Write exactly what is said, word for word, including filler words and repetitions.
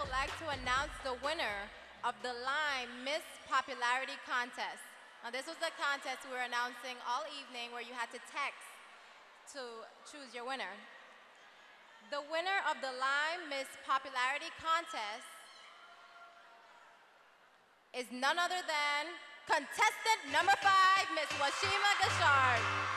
would like to announce the winner of the Lime Miss Popularity Contest. Now, this was the contest we were announcing all evening where you had to text to choose your winner. The winner of the Lime Miss Popularity Contest is none other than contestant number five, Miss Washima Gashard.